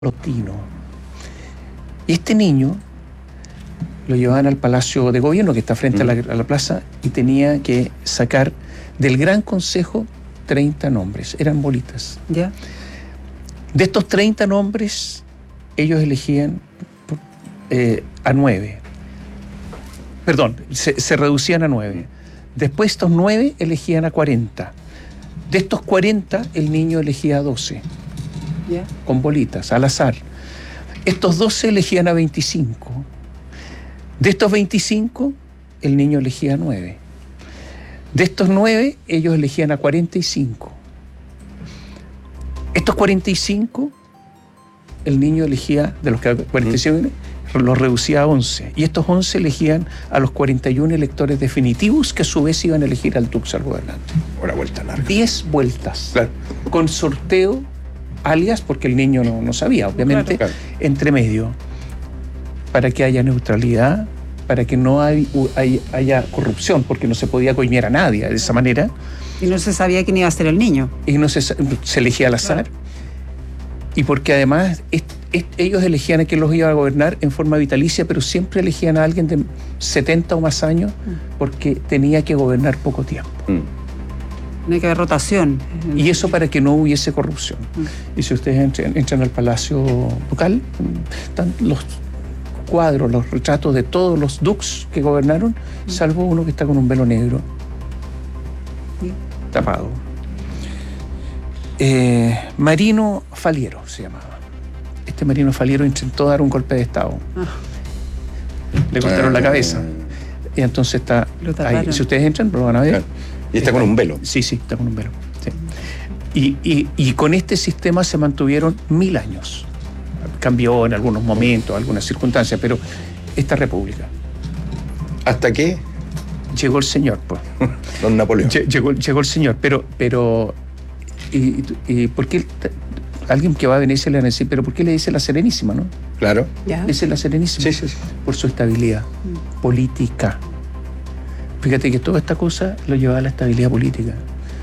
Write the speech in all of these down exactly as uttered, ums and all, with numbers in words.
Lotino. Y este niño lo llevaban al Palacio de Gobierno, que está frente mm. a, la, a la plaza, y tenía que sacar del Gran Consejo treinta nombres. Eran bolitas. ¿Ya? De estos treinta nombres, ellos elegían eh, a nueve. Perdón, se, se reducían a nueve. Después estos nueve elegían a cuarenta. De estos cuarenta, el niño elegía a doce. ¿Ya? Con bolitas, al azar. Estos doce elegían a veinticinco. De estos veinticinco, el niño elegía a nueve. De estos nueve, ellos elegían a cuarenta y cinco. Estos cuarenta y cinco, el niño elegía, de los cuarenta y cinco, mm. los reducía a once. Y estos once elegían a los cuarenta y uno electores definitivos, que a su vez iban a elegir al dux, al gobernante. Una vuelta larga. Diez vueltas. Claro. Con sorteo, alias, porque el niño no, no sabía, obviamente, claro, claro. entre medio, para que haya neutralidad, para que no hay, hay, haya corrupción, porque no se podía coimear a nadie de esa manera. Y no se sabía quién iba a ser el niño. Y no se, se elegía al azar. Claro. Y porque además es, es, ellos elegían a quién los iba a gobernar en forma vitalicia, pero siempre elegían a alguien de setenta o más años, porque tenía que gobernar poco tiempo. Mm. Tiene que haber rotación. Y eso para que no hubiese corrupción. Mm. Y si ustedes entran, entran al Palacio Local, están los cuadros, los retratos de todos los dux que gobernaron, mm. salvo uno que está con un velo negro mm. tapado. Eh, Marino Faliero se llamaba. Este Marino Faliero intentó dar un golpe de Estado. Ah. Le cortaron la cabeza. Y entonces está ahí. Si ustedes entran, lo van a ver. Claro. Y está, está con un velo. Sí, sí, está con un velo. Sí. Y, y, y con este sistema se mantuvieron mil años. Cambió en algunos momentos, algunas circunstancias, pero esta república. ¿Hasta qué? Llegó el señor, pues. Don Napoleón. Llegó, llegó el señor, pero... pero y, y ¿por qué? Alguien que va a Venecia le van a decir, pero ¿por qué le dice la Serenísima, no? Claro. ¿Ya? Dice la Serenísima. Sí, sí, sí. Por su estabilidad mm. política. Fíjate que toda esta cosa lo lleva a la estabilidad política.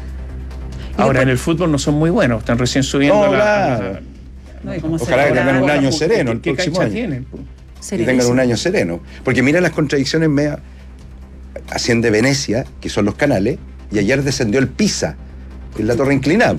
Ahora, en el fútbol no son muy buenos, están recién subiendo no, la... Claro. No, ¿y cómo Ojalá que tengan un año sereno el ¿Qué próximo año. Tienen? Que tengan un año sereno. Porque mira las contradicciones media. Asciende Venecia, que son los canales, y ayer descendió el Pisa, que es la torre inclinada.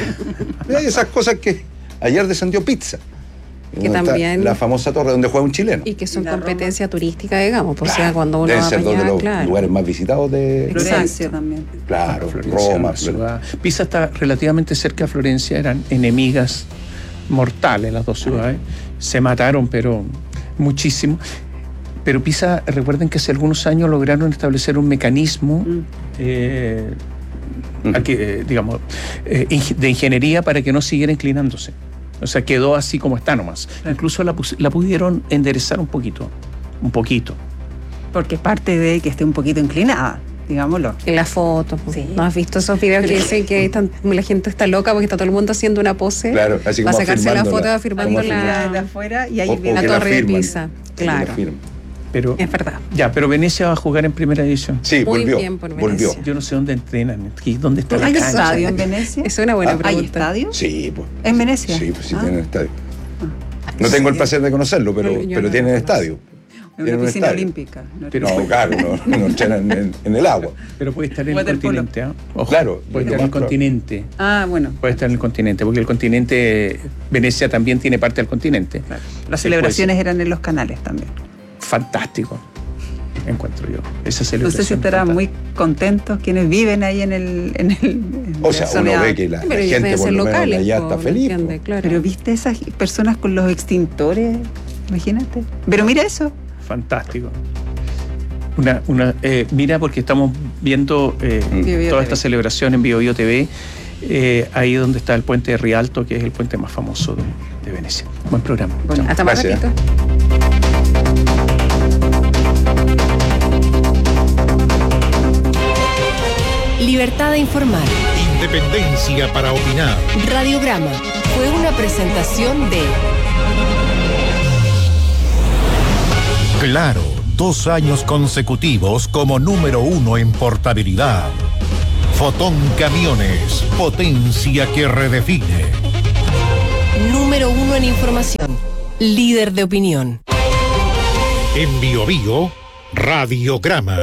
Hay esas cosas que ayer descendió Pizza. Que también, la famosa torre donde juega un chileno. Y que son competencia Roma? Turística, digamos. Pues, claro, o sea, cuando uno debe va ser para allá, dos de los claro. lugares más visitados de Florencia también. Claro, Florencia, Roma. Ciudad. Pisa está relativamente cerca de Florencia, eran enemigas mortales las dos ciudades. Se mataron, pero muchísimo. Pero Pisa, recuerden que hace algunos años lograron establecer un mecanismo mm. eh, mm. aquí, eh, digamos, eh, de ingeniería para que no siguiera inclinándose. O sea, quedó así como está nomás. Claro. Incluso la, la pudieron enderezar un poquito. Un poquito. Porque es parte de que esté un poquito inclinada, digámoslo. En la foto. Sí. ¿No has visto esos videos que dicen que están, la gente está loca porque está todo el mundo haciendo una pose? Claro, así como para sacarse la foto afirmando la de afuera y ahí o, viene la torre de Pisa. Claro. Pero, es verdad. Ya, pero Venecia va a jugar en primera división. Sí, muy volvió. Bien por volvió. Yo no sé dónde entrenan, dónde está la ¿Hay cancha. estadio en Venecia? Es una buena ah, pregunta. ¿Hay estadio? Sí, pues. ¿En Venecia? Sí, pues sí ah. tienen estadio. Ah. No tengo el placer de conocerlo, pero, no, pero no tienen estadio. En una piscina estadio. Olímpica. No, pero, no claro, no, no entrenan en, en el agua. Pero puede estar en el continente, ¿eh? Ojo, claro. Puede estar en el continente. Ah, bueno. Puede estar en el continente, porque el continente, Venecia también tiene parte del continente. Claro. Las celebraciones eran en los canales también. Fantástico, encuentro yo. Esa celebración. No sé si estarán muy contentos quienes viven ahí en el... En el en o sea, uno ve que la, la gente por lo menos locales, allá está feliz. Entiende, claro. Pero viste esas personas con los extintores, imagínate. Pero mira eso. Fantástico. Una, una, eh, mira, porque estamos viendo eh, mm. toda esta celebración en Bio Bio T V, eh, ahí donde está el puente de Rialto, que es el puente más famoso de, de Venecia. Buen programa. Bueno, hasta más ratito. Libertad de informar. Independencia para opinar. Radiograma fue una presentación de Claro, dos años consecutivos como número uno en portabilidad. Fotón Camiones, potencia que redefine. número uno en información, líder de opinión. En Bio Bio, Radiograma.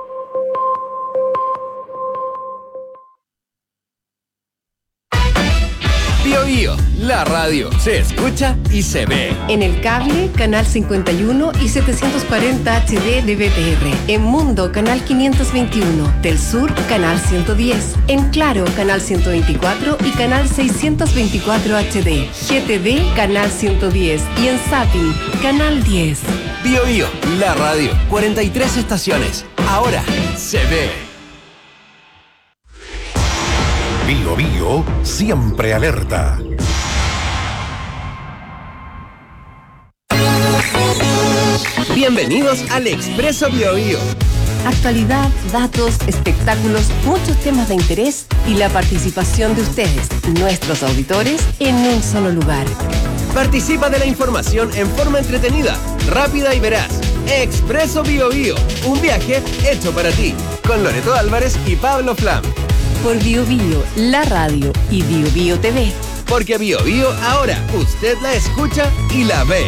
Bio Bio, la radio se escucha y se ve. En el cable, canal cincuenta y uno y setecientos cuarenta H D de B T R. En Mundo, canal quinientos veintiuno. Del Sur, canal ciento diez. En Claro, canal ciento veinticuatro y canal seiscientos veinticuatro H D. G T V, canal ciento diez. Y en Zapping, canal diez. Bio Bio, la radio, cuarenta y tres estaciones. Ahora se ve. Bio Bio, siempre alerta. Bienvenidos al Expreso Bio Bio. Actualidad, datos, espectáculos, muchos temas de interés y la participación de ustedes, nuestros auditores, en un solo lugar. Participa de la información en forma entretenida, rápida y veraz. Expreso Bio Bio, un viaje hecho para ti, con Loreto Álvarez y Pablo Flam. Por Bio Bio, la radio y Bio Bio T V. Porque Bio Bio ahora usted la escucha y la ve.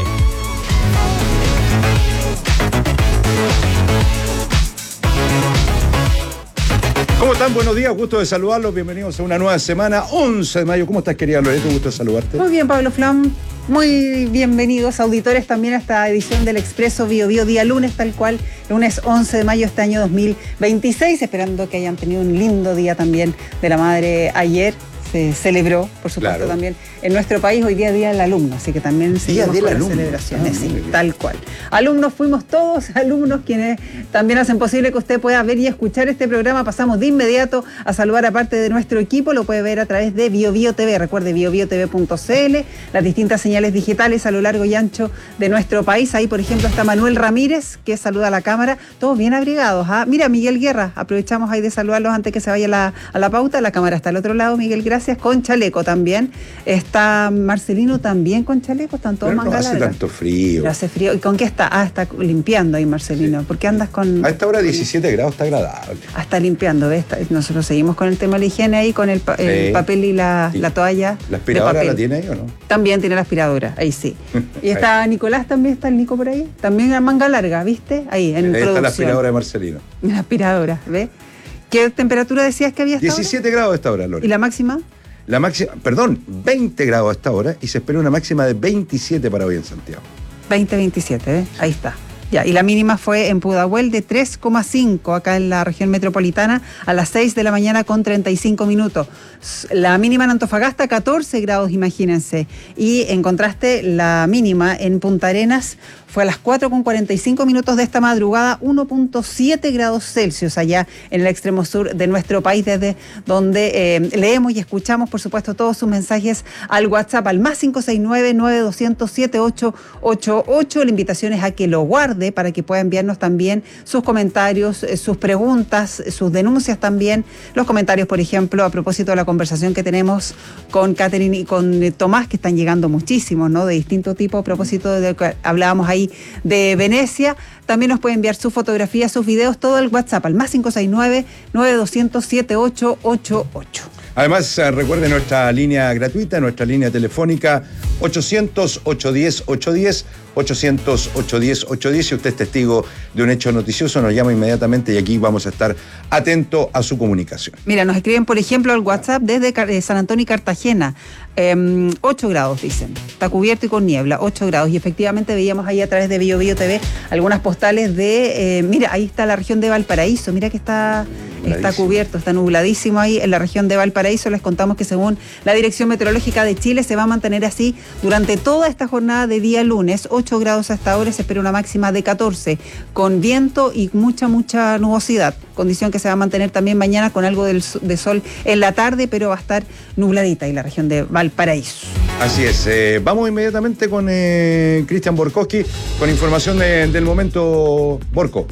¿Cómo están? Buenos días, gusto de saludarlos. Bienvenidos a una nueva semana, once de mayo. ¿Cómo estás, querida Loreto? Gusto de saludarte. Muy bien, Pablo Flam. Muy bienvenidos, auditores, también a esta edición del Expreso Bio Bio, día lunes, tal cual, lunes once de mayo este año dos mil veintiséis, esperando que hayan tenido un lindo día también de la madre ayer. Se celebró, por supuesto, claro, también en nuestro país hoy día Día del Alumno, así que también seguimos con las celebraciones, sí, tal cual. Alumnos fuimos todos, alumnos quienes también hacen posible que usted pueda ver y escuchar este programa. Pasamos de inmediato a saludar a parte de nuestro equipo, lo puede ver a través de Bio Bio T V, recuerde bio bio t v punto c l, las distintas señales digitales a lo largo y ancho de nuestro país. Ahí, por ejemplo, está Manuel Ramírez, que saluda a la cámara, todos bien abrigados. ¿Ah? Mira, Miguel Guerra, aprovechamos ahí de saludarlos antes que se vaya la, a la pauta. La cámara está al otro lado, Miguel, gracias. Con chaleco también. Está Marcelino también con chaleco, están todos manga larga. No hace tanto frío. No hace frío. ¿Y con qué está? Ah, está limpiando ahí, Marcelino. Sí. ¿Por qué andas con...? A esta hora diecisiete grados, está agradable. Ah, está limpiando, ¿ves? Nosotros seguimos con el tema de la higiene ahí, con el, pa el sí. papel y la, la toalla. ¿La aspiradora la tiene ahí o no? También tiene la aspiradora, ahí sí. Y está Nicolás también, está el Nico por ahí. También la manga larga, ¿viste? Ahí, en ahí producción. Está la aspiradora de Marcelino. La aspiradora, ¿ves? ¿Qué temperatura decías que había hasta diecisiete grados a esta hora, Lore. ¿Y la máxima? La máxima, perdón, veinte grados a esta hora y se espera una máxima de veintisiete para hoy en Santiago. veinte, veintisiete, ¿eh? Ahí está. Ya, y la mínima fue en Pudahuel de tres coma cinco, acá en la región metropolitana, a las seis de la mañana con treinta y cinco minutos. La mínima en Antofagasta, catorce grados, imagínense. Y en contraste, la mínima en Punta Arenas fue a las cuatro con cuarenta y cinco minutos de esta madrugada, uno punto siete grados Celsius allá en el extremo sur de nuestro país, desde donde eh, leemos y escuchamos, por supuesto, todos sus mensajes al WhatsApp, al más cinco seis nueve, nueve dos cero cero, siete ocho ocho ocho. La invitación es a que lo guarde para que pueda enviarnos también sus comentarios, sus preguntas, sus denuncias también, los comentarios, por ejemplo, a propósito de la conversación que tenemos con Catherine y con Tomás, que están llegando muchísimos, ¿no? De distinto tipo, a propósito de lo que hablábamos ahí de Venecia. También nos puede enviar sus fotografías, sus videos, todo el WhatsApp al más cinco seis nueve, nueve dos cero cero, siete ocho ocho ocho. Además, eh, recuerde nuestra línea gratuita, nuestra línea telefónica ochocientos, ochocientos diez, ochocientos diez, ochocientos, ochocientos diez, ochocientos diez. Si usted es testigo de un hecho noticioso, nos llama inmediatamente y aquí vamos a estar atentos a su comunicación. Mira, nos escriben, por ejemplo, al WhatsApp desde San Antonio y Cartagena. Eh, ocho grados, dicen. Está cubierto y con niebla, ocho grados. Y efectivamente veíamos ahí a través de Bio Bio T V algunas postales de... Eh, mira, ahí está la región de Valparaíso. Mira que está... Está cubierto, está nubladísimo ahí en la región de Valparaíso. Les contamos que según la Dirección Meteorológica de Chile se va a mantener así durante toda esta jornada de día lunes. ocho grados hasta ahora, se espera una máxima de catorce, con viento y mucha, mucha nubosidad. Condición que se va a mantener también mañana con algo de sol en la tarde, pero va a estar nubladita ahí la región de Valparaíso. Así es. Eh, vamos inmediatamente con eh, Cristian Borkowski con información de, del momento. Borco.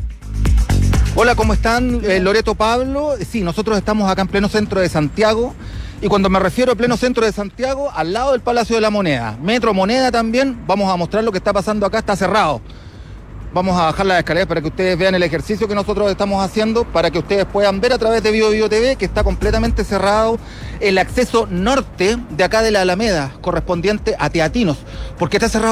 Hola, ¿cómo están? Eh, Loreto, Pablo. Sí, nosotros estamos acá en pleno centro de Santiago. Y cuando me refiero a pleno centro de Santiago, al lado del Palacio de la Moneda. Metro Moneda también, vamos a mostrar lo que está pasando acá, está cerrado. Vamos a bajar las escaleras para que ustedes vean el ejercicio que nosotros estamos haciendo, para que ustedes puedan ver a través de Bio Bio T V que está completamente cerrado el acceso norte de acá de la Alameda, correspondiente a Teatinos, porque está cerrado